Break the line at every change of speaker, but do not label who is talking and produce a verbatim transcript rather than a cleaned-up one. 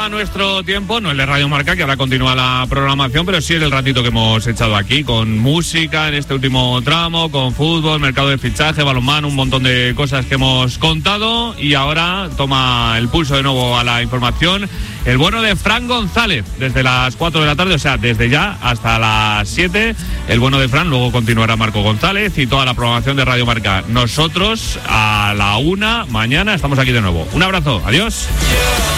acaba nuestro tiempo, no el de Radio Marca, que ahora continúa la programación, pero sí es el ratito que hemos echado aquí, con música en este último tramo, con fútbol, mercado de fichaje, balonmano, un montón de cosas que hemos contado, y ahora toma el pulso de nuevo a la información el bueno de Fran González, desde las cuatro de la tarde, o sea, desde ya hasta las siete, el bueno de Fran, luego continuará Marco González y toda la programación de Radio Marca. Nosotros a la una mañana estamos aquí de nuevo. Un abrazo, adiós.